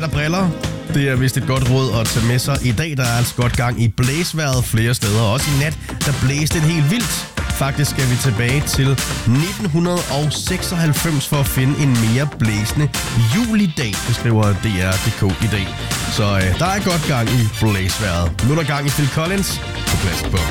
der briller. Det er vist et godt råd at tage med sig i dag. Der er altså godt gang i blæsvejret flere steder. Også i nat, der blæste det helt vildt. Faktisk skal vi tilbage til 1996 for at finde en mere blæsende julidag, beskriver DR.dk i dag. Så der er godt gang i blæsvejret. Nu er der gang i Phil Collins på Classic Pop.